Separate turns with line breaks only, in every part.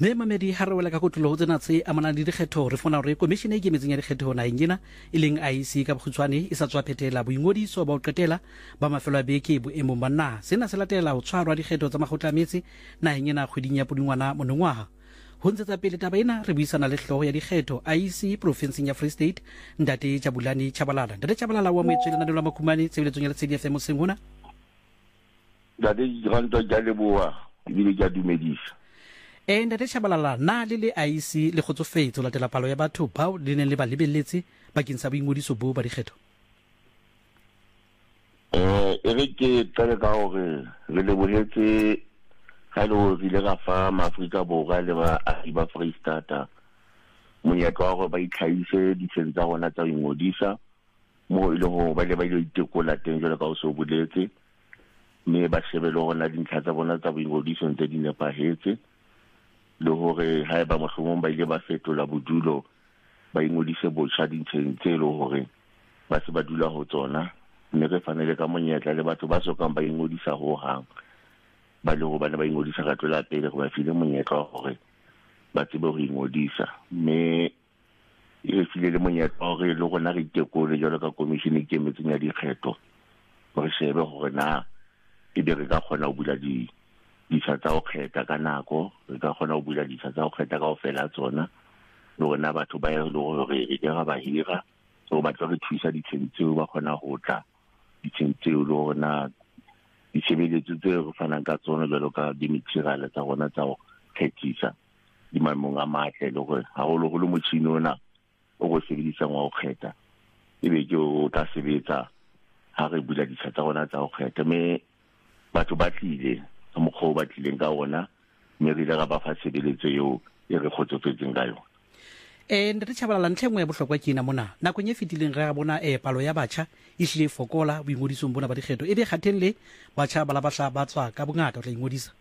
mme mamedi ha re wela ka kotlolo tsena tse amanang le dikgetho re fona hore komishene e ikemetseng ya dikgetho naheng ena e leng IEC ka bokgutshwane e sa tswa phethela boingodiso ba ho qetela ba mafelo a beke boemong ba naha. Sena se latela ho tshwarwa dikgetho tsa makgotla a metse naheng ena kgweding ya Pudungwana monongwaha. Ho ntshetsa pele taba ena re buisana le hlooho ya dikgetho IEC provinseng ya Free State, Ntate Jabulani Chabalala. Ntate Chabalala wa moetso le nalelo la Makhumane tshebeletsong ya Lesedi FM moseng hona.
Ntate Ranta ja leboha ebile ke a dumedisa.
Ntate Chabalala, na le IEC le kgotsofetse ho latela palo ya batho bao le neng le ba lebelletse bakeng sa boingodiso bo ba dikgetho?
Re ke tla ka hore re lebohetse ha le hore ile ra fa Maafrika Borwa le ba Free State monyetla wa hore ba itlhaise ditsheng tsa rona tsa ho ingodisa moo ile ho ba le ba itekola teng jwale ka ho so boletse, mme ba shebele hore na dintlha tsa bona tsa boingodiso ntse di nepahetse le hore ha eba mohlomong ba ile ba fetola bodulo ba ingodise botjha dintsheng tse le hore ba se ba dula ho tsona, mme re fanele ka monyetla le batho ba sokang ba ingodisa ho hang ba le ho bana ba ingodisa ka tswela pele go ba file monyetla hore ba tsebe ho ingodisa, mme e file le monyetla hore le rona re itekole jwalo ka komishene e ikemetseng ya dikgetho re shebe hore na ebe re ka kgona ho bula ditsha tsa ho kgetha ka nako, re ka kgona ho bula ditsha tsa ho kgetha ka ofela tsona le rona batho ba ile hore re ka ba hira so ba tlo re thusa ditsheng tseo ba kgona ho tla ditsheng tseo le rona ditshebeletso tse re fanang ka tsona jwalo ka di-material tsa rona tsa ho khethisa di maemong a matle le hore haholoholo motjhini ona o go sebedisang wa ho kgetha ebe ke o tla sebetsa ha re bula ditsha tsa rona tsa ho kgetha, mme batho ba tlile ka mokgwa o ba tlileng ka ona, mme re ile ra ba fa tshebeletso eo e re kgotsofetseng ka yona.
Ntate Chabalala, ntlha engwe ya bohlokwa ke ena mona nakong e fetileng re bona palo ya batjha e hlile fokola boingodisong bona ba dikgetho, ebe kgatheng le batjha ba la batla ba tswa ka bongata o tla ingodisa.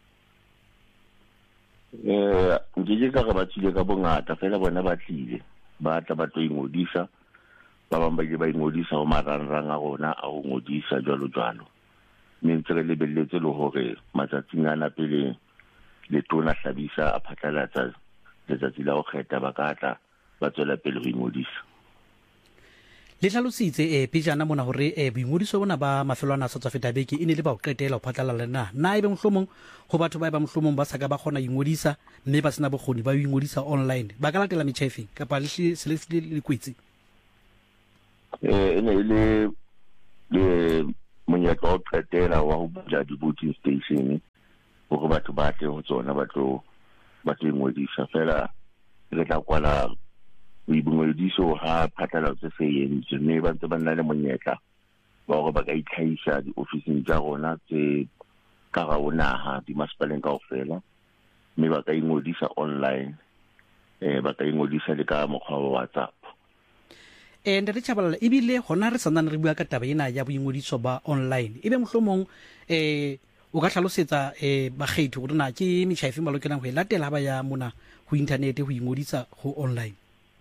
Nke ka re ba tsile ka bongata fela bona ba tlile ba tla ba tlo ingodisa, ba bang ba ile ba ingodisa ho marangrang a rona a ho ngodisa jwalo jwalo, mme ntse re lebelletse le hore matsatsing ana pele letona Hlabisa a phatlalatsa letsatsi la ho kgetha ba ka tla ba tswela pele ho ingodisa.
Le hlalositse pejana mona hore boingodiso bona ba mafelo ana a sa tswa feta beke e ne le ba ho qetela ho phatlalla na ebe mohlomong ho batho ba eba mohlomong ba sa ka ba kgona ho ingodisa mme ba sena bokgoni ba ho ingodisa online ba ka latela metjha efe kapa le kwetse?
E ne le monyetla wa ho qetela wa ho bula di-voting station hore batho ba tle ho tsona ba tlo ingodisa, fela re tla kwala boingodiso ha phatlalatso se entswe, mme ba ntse ba nna le monyetla wa hore ba ka itlhaisa diofising tsa rona tse ka hara naha dimasepaleng kaofela, mme ba ka ingodisa online, ba ka ingodisa le ka mokgwa wa WhatsApp.
Ntate Chabalala, ebile hona re santsane re bua ka taba ena ya boingodiso ba online, ebe mohlomong o ka hlalosetsa bakgethi hore na ke metjha efe ba lokelang ho e latela ha ba ya mona ho internet ho ingodisa ho online?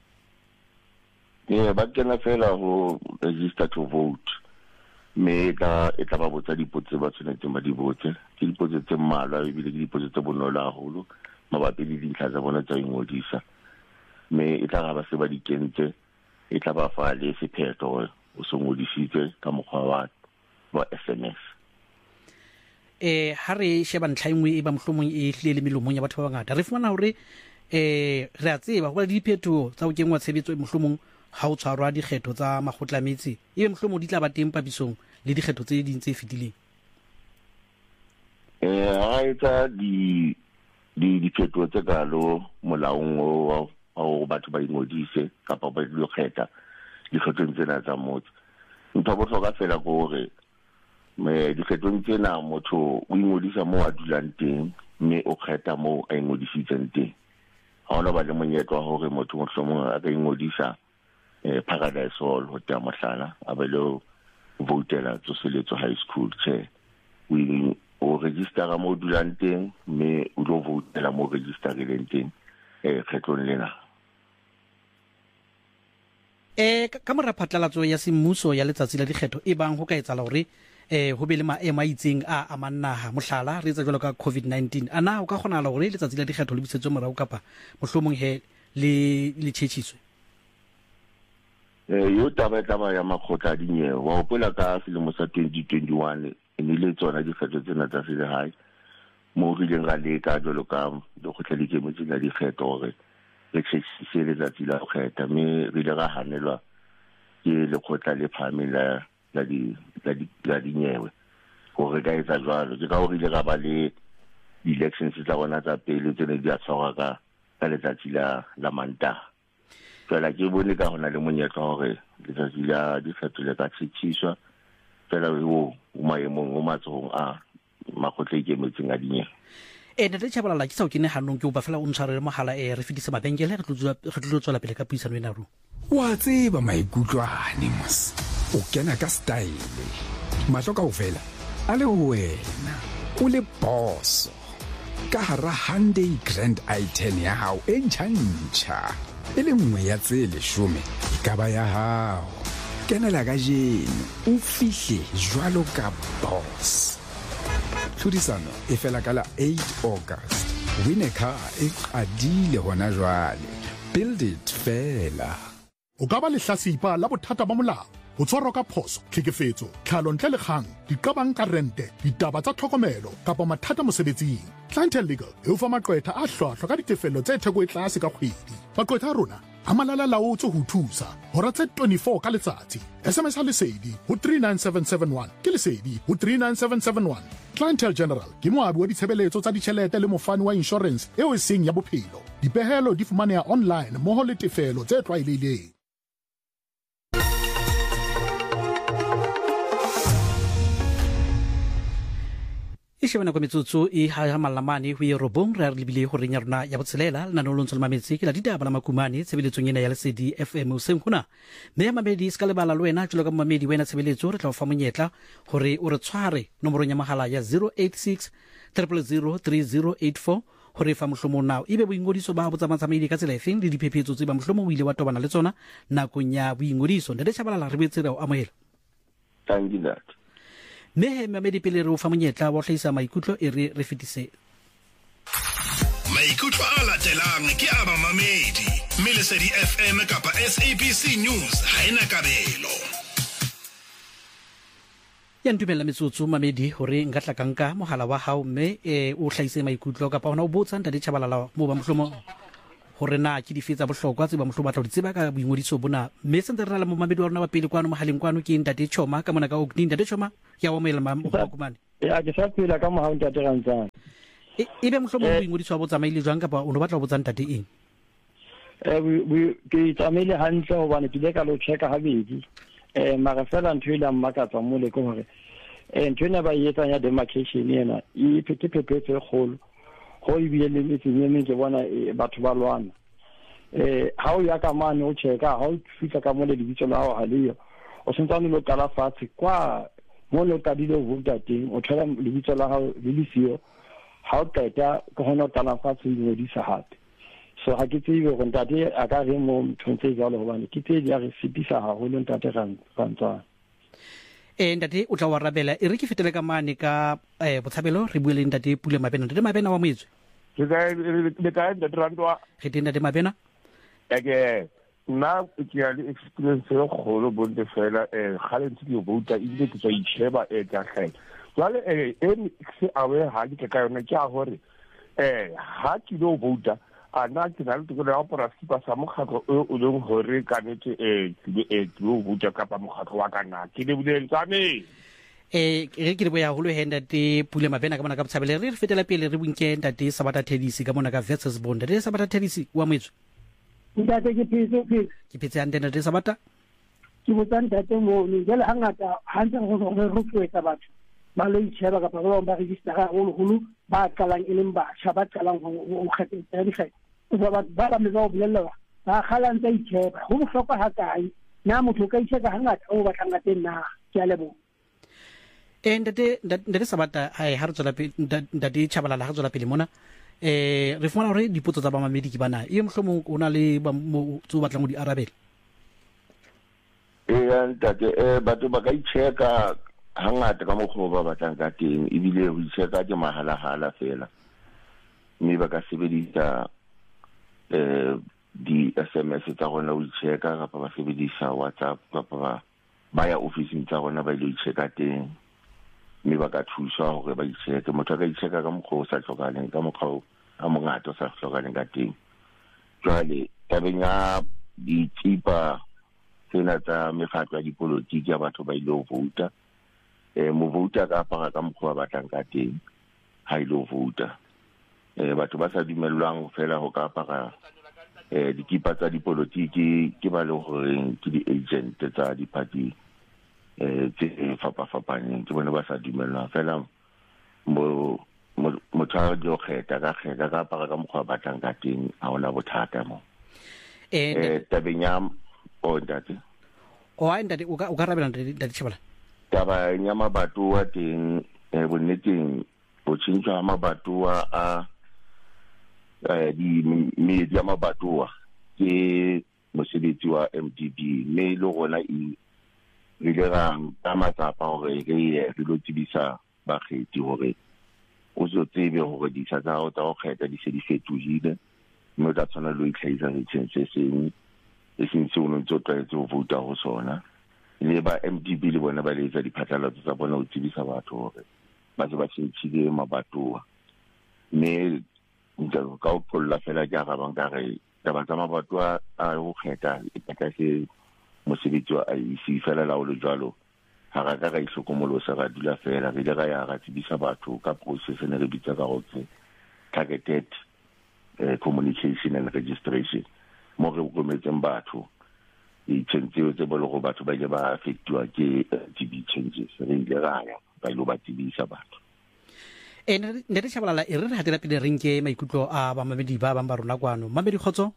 Ba kena fela ho register to vote, mme e tla ba botsa dipotso ba tshwanetseng ba di botse, ke dipotso tse mmalwa ebile ke dipotso tse bonolo haholo mabapi le dintlha tsa bona tsa ho ingodisa, mme e tla ga ba se ba di kentse e tla ba fa le sephetho hore o se ngodisitswe ka mokgwa wa SMS.
Ha re sheba ntlha engwe e ba mohlomong e hlile le melomong ya batho ba bangata, re fumana hore re a tseba ho ba le diphetho tsa ho kenngwa tshebetso mohlomong ha o tshwarwa dikgetho tsa makgotla a metse, ebe mohlomong di tla ba teng papisong le dikgetho tse ding tse fetileng.
Ha etsa diphetho tse kalo molaong wa ho batho ba ingodise kapa ba dilo kgetha dikgethong tsena tsa motho, ntho bohlokwa fela ke hore dikgethong tsena motho o ingodisa moo a dulang teng, mme o kgetha moo a ingodisitseng teng. Ha hona ba le monyetla wa hore motho mohlomong a ka ingodisa Paradise Hall ho tea mohlala a be le voutela Tsoseletso High School, o registera moo dulang teng mme o tlo voutela moo registerileng teng kgetlong lena.
Ka mora phatlalatso ya semmuso ya letsatsi la dikgetho e bang ho ka etsala hore ho be le maemo a itseng a amannaha mohlala re etsa jwalo ka COVID-19 ana o ka kgonala gore letsatsi la dikgetho le bisetswe morao kapa mohlomong he le tšhetšhiswe
yo taba ya makgotla a dinyewe wa hopola ka selemo sa 2021 e ne le tsona dikgetho tsena tsa selehae mo re ileng ra leka jwalo ka lekgotla le ikemetseng la dikgetho gore re tšhetšhise letsatsi la go kgetha mme re ile ra hanelwa ke lekgotla le phahameng la dinyewe gore ka etsa jwalo ke ka gore ile ga ba le di-elections tsa bona tsa pele tsene di a tshwarwa ka letsatsi la mantaha fela ke bone ka gona le monyetla gore letsatsi la dikgetho le ka tšhetšhiswa fela o maemong o matsogong a makgotla a ikemetseng a dinyewe
ntate Tshabalala ke sa o kene hanong ke o ba fela o ntshwarele mogala re fetise mabenkele re tlo tswela pele ka puisano ena ro
wa tseba maikutlwane mos o kena ka style mahlo ka o fela a le wena o le boss ka hara Hyundai Grand i10 ya hao e ntšha e le nngwe ya tse 10 ka ba ya hao kenela ka jeno o fihle jwalo ka boss tlhodisano e fela ka la 8 August win a car e qadile hona jwale build it fela
o ka ba lehlasipa la bothata ba molao ho tshwarwa ka phoso tlhekefetso tlhalo ntle le kgang diqabang ka rente ditaba tsa tlhokomelo kapa mathata mosebetsing Clientele Legal e o fa maqwetha a hlwahlwa ka ditefello tse theko e tlase ka kgwedi maqwetha a rona a malala laotse ho thusa hora tse 24 ka letsatsi SMS ha lesedi ho 39771 ke lesedi ho 39771 Clientele General ke moabi wa ditshebeletso tsa ditjhelete le mofani wa insurance eo e seng ya bophelo dipehelo di fumaneha online moho le tefelo tse tlwaelehileng
e shebana kwa metsotso e ha malamane ho robong re lebile ho renya rona ya botshelela le nano lontso le mametsi ke la ditaba la makumane tshebeletsong ena ya lesedi FM senkhuna me ya mamedi ska lebala le wena tsholo ka mamedi wena tshebeletso re tla o fa monyetla hore o re tshware nomoro ya magala ya 086 000 3084 hore fa mohlomo nao ibe boingodiso ba botsamatsamedi ka tsela efeng le diphephetso tse ba mohlomo o ile wa tobana le tsona nakong ya boingodiso ntate Tshabalala re boetse re o amohela
thank you that
mehe mamedi pele re o fa monyetla wa hlahisa maikutlo e re fetise
maikutlo a latelang ke a ba mamedi mme Lesedi FM kapa SABC News ha ena kabelo
ya ntumela metsotso mamedi hore nka tlakanka mohala wa hao mme o hlahise maikutlo kapa ona o botsa ntate Tshabalala mo ba mohlomo hore na ke di fetsa bohlokwa tse ba mohlo batla di tseba ka boingodiso bona mme sentse re na le mamedi wa rona ba pele kwano mohaleng kwano ke ntate Choma ka mona ka Ogni ntate Choma ya wa moela makumane
ya ke sa phela ka mohau ntate Rantsana
e be mohlo mo boingodiso wa botsamaile jwang kapa o no batla go botsa ntate eng
ke tsamaile hantle hobane ke le ka lo checka habedi mara fela ntho ile mmakatsa mo le ko hore ntho ena ba yetsang ya demarcation ena e phephetso e kgolo go ibile le metseng ke bona batho ba lwana ha o ya ka mane o checka ha o fitla ka mole lebitso la hao ha leyo o sentsane lo kala fatshe kwa mo lo kadile ho vota teng o thola lebitso la hao le le sio ha o qeta go hona kala fatshe le di sa hape so ha ke tsebe go ntate a ka re mo mthontshe jalo hobane ke tse di a re fitisa ha ho le ntate Rantsana
ntate o tla wa rabela e re ke fetele ka mane ka botshabelo re buele ntate Pule Mabena ntate Mabena wa moetswe
le ka ntate Rantwa
ge teng ntate Mabena
ke nna ke ya le experience e kgolo bonte fela ga le ntse ke vouta ile ke tswa itsheba ka hleng jwale se awe ha ke ka yona ke a hore ha ke lo vouta ana ke na le tokelo ya porasipa sa mokgatlo o leng hore ka nete ke lo vouta ka pa mokgatlo wa kana ke le buleletsane
ke re boya holo ntate Pule Mabena ka mona ka botshabelo re fetela pele re bunke ntate Sabata Tedisi ka mona ka versus Bond ntate Sabata Tedisi wa moetswe
ntate ke
phetse ante ntate Sabata
ke botsa ntate mo ne jela hangata hantse go re rotloetsa batho ba le itsheba kapa ba ba register ga holo ba qalang e leng batjha ba qalang ho kgetha dikgetho ba me ba o bolella ba kgalang tsa itsheba ho bohlokwa ha kae na motho ka itsheba hangata o ba tlanga teng na ke a lebo
ntate Sabata ha re tswela pele ntate Tshabalala ha re tswela pele mona re fumana hore dipotso tsa ba mamedi ke bana e mohlomong o na le ba mo tso batlang go di arabela
ntate batho ba ka itsheka hangata ka mokgwa ba batlang ka teng ebile ho itsheka ke mahala fela mme ba ka sebedisa di SMS tsa rona ho itsheka kapa ba sebedisa WhatsApp kapa ba ya ofising tsa rona ba ile ho itsheka teng mme ba ka thusa hore ba itsheke motho ka itsheka ka mokgwa o sa hlokahaleng ka mokgwa a mongata o sa hlokahaleng ka teng jwale tabeng ya ditsipa tsena tsa mekgatlo ya dipolotiki ya batho ba ile ho vouta mo vouta ka apara ka mokgwa ba batlang ka teng ha ile ho vouta batho ba sa dumellwang fela ho ka apara dikipa tsa dipolotiki ke ba le hore ke di-agent tsa di-party tse fapafapaneng ke bone ba sa dumellwang fela motho a di o kgetha ka apara ka mokgwa ba batlang ka teng ha ona bothata mo tabeng ya ntate
ntate o ka rabela ntate Tjhabala
taba ya mabatowa teng bonneteng ho tshintshwa mabatowa a di media ya mabatowa ke mosebetsi wa MDB mme le gona re ra ka matsapa hore re lo tsebisa bakgethi hore o zo tsebe hore di sa tsa go kgetha di se di fetohile mme o tla tshwana le ho itlhaisa se seng e seng se o ntse o tlwaetse ho vouta ho sona le ba MDB le bona ba letsa diphatlalatso tsa bona ho tsebisa batho hore ba se ba tshintshile mabatowa mme ka o qolla fela ke ga bang ka re taba tsa mabatowa a ho kgetha e patla se mosebetsi wa IEC fela la o le jwalo ha ra ka ihlokomolosa ra dula fela re le ga ya ra tsebisa batho ka process ne re bitsa ka go targeted communication and registration mo re kometseng batho i-changes tse bolo go batho ba ile ba affectwa ke TB changes re ile ga ya ba ile ba tsebisa batho
ne re Tjhabala e re hatela pele re nke maikutlo a ba mamedi ba bang ba rona kwano mamedi khotso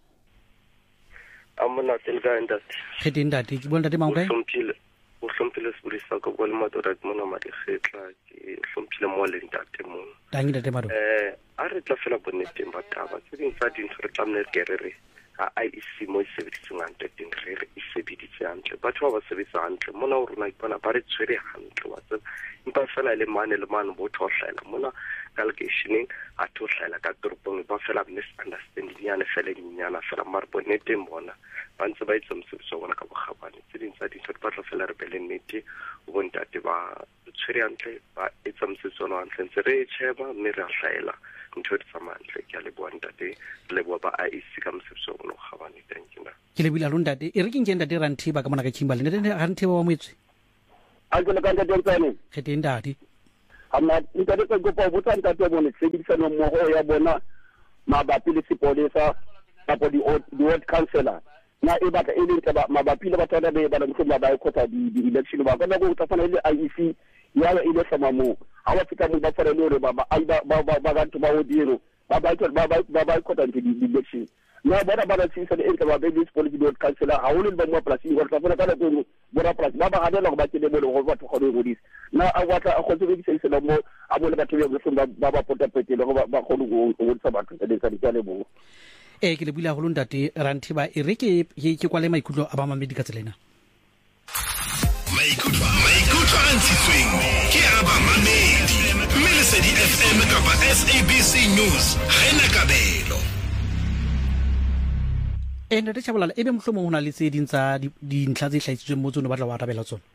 amona telga industry
khete ndati ke bona ntate mang kae
o hlompile sebulisa ka bo le matora ke mona ma dikgetla ke hlompile mo le ntate mo
tangi ntate maro
a re tla fela bonneteng ba taba tse ding tsa dintho re tla mne ke re a IEC mo sebedisang hantle teng re sebeditse hantle batho ba sebetsa hantle mona o rona ipona ba re tshwere hantle wa tseba impa fela le mane bo thohlaela mona allocationing a thohlaela ka toropong ba fela misunderstanding yana fela dinyana fela mar bonneteng bona ba ntse ba itse mosebetsi bona ka bogabane tse ding tsa dintho ba tla fela re bele nnete o bontate ba tshwere hantle ba etsa mosebetsi bona hantle ntse re tsheba mme re a hlaela ntho di tsamantle ke a le bua ntate le bua ba IEC ka mosebetsi bona go gabane teng
ke le bila lo ntate e re ke nke ntate Ranthiba ka mona ka Kimberley ntate Ranthiba wa moetswe
a ke le ka ntate tsane
khete ndati
amma ntate go go botsa ntate bona tshebedisano mmogo ya bona mabapi le sepolesa kapo di ward councillor na e batla e le taba mabapi le batho ba ba le mfuma ba ikota di election ba ka go tsafana le IEC ya ile sama mo a wa fika mo ba fara le ba bantu ba odiro ba ikota di election na ba tsisa le ntse ba be di political councillor ha o le ba mo place go tsafana ka le go bora place ba ga le go ba tsele mo go batho go go dis na a watla go tsebedisa iselo mo a mo le batho ba pota petele go ba go go tsa batho tse di ka le bo
ke le bula go lo ntate Ranthiba e re ke kwale maikutlo a ba mamedi ka tselena
maikutlo a ntshitsweng ke a ba mamedi mme le Lesedi FM kapa SABC News ha ena kabelo
ene re Tjhabala ebe mohlomong hona le tse ding tsa dintlha tse hlahisitsweng mo tsone batla wa arabela tsona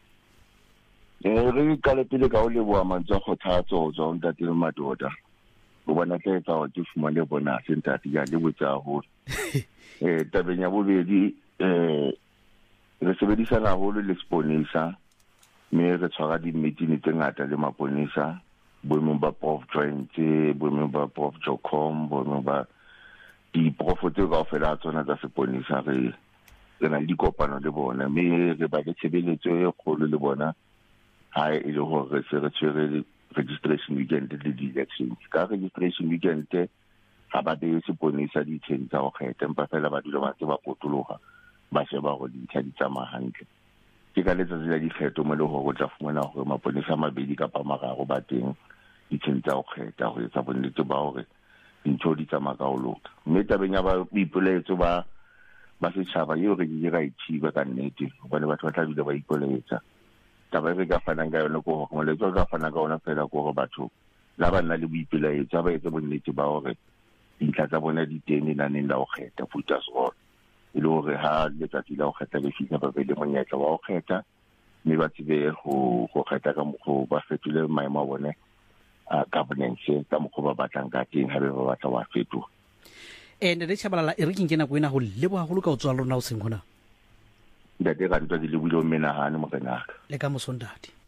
re ka le pele ka o le bua mantsa kgothatso tswa ntate le madoda go bona tla etsa go fumane bona sentate ya le botsa ho tabeng ya bobedi re sebedisana haholo le Sponisa mme re tshwara di-meeting tse ngata le maponisa boemong ba Prof Joint boemong ba Prof Jocom boemong ba di-profo tse kaofela tsona tsa Sponisa re na le dikopano le bona mme re ba le tshebeletso e kgolo le bona ha e le hore se re tshwere registration weekend le di-elections ka registration weekend ha ba be Sponisa ditsheng tsa go kgetha empa fela ba dula ba tse ba potologa ba sheba go dintlha di tsamaya hantle ke ka letsatsi la dikgetho mo le go tla fumana gore maponisa mabedi kapa mararo ba teng ditsheng tsa go kgetha go etsa bonnete ba gore dintho di tsamaya ka go loka mme tabeng ya boipoletso ba setšhaba eo re di ra ithiba ka nnete gobane batho ba tla dula ba ipoletsa taba re ka fanang ka yone ko go moletso ka fanang ka ona fela ko go batho la ba nna le boipelaetso ba etse bonnete ba hore dintlha tsa bona di teng lenaneng la go kgetha voters roll e le gore ha letsatsi la go kgetha le fihla ba be le monyetla wa go kgetha mme ba tsebe go kgetha ka mokgwa ba fetole maemo a bone a governance ka mokgwa ba batlang ka teng ha ba batla wa fetola
ne re tshabalala e re ke nkena go ena go lebo haholo ka o tswa rona o seng hona
ntate ga ntwa di le buile o menahane mo renaka
le ka mosondadi